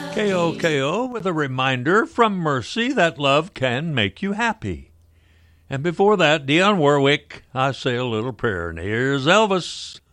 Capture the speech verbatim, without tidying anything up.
K O K O with a reminder from Mercy that love can make you happy. And before that, Dionne Warwick, I Say a Little Prayer. And here's Elvis.